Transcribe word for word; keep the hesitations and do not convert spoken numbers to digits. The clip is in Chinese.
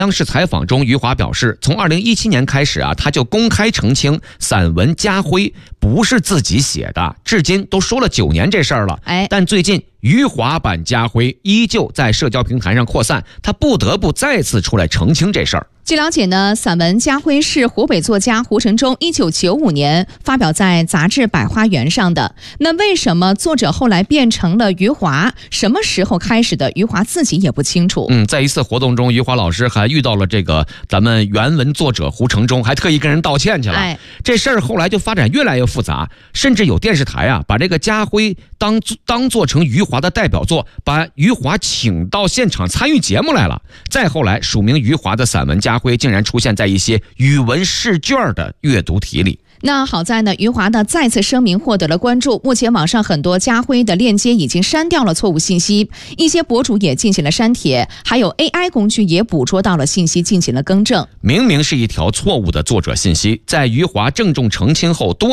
央视采访中，余华表示，从二零一七年开始啊，他就公开澄清散文《家徽》不是自己写的，至今都说了九年这事儿了。 哎， 但最近余华版《家徽》依旧在社交平台上扩散，他不得不再次出来澄清这事儿。 据了解呢，散文《家徽》是湖北作家胡承忠一九九五年发表在杂志《百花园》上的。那为什么作者后来变成了余华？什么时候开始的？余华自己也不清楚。 嗯，在一次活动中，余华老师还遇到了这个咱们原文作者胡承忠，还特意跟人道歉去了。 哎， 这事儿后来就发展越来越复杂，甚至有电视台啊把这个《家徽》当当做成余华的代表作，把余华请到现场参与节目来了。再后来，署名余华的散文《家徽》竟然出现在一些语文试卷的阅读题里。 那好在呢，余华的再次声明获得了关注。目前网上很多家徽的链接已经删掉了错误信息，一些博主也进行了删帖，还有 A I 工具也捕捉到了信息进行了更正。 明明是一条错误的作者信息，在余华郑重澄清后多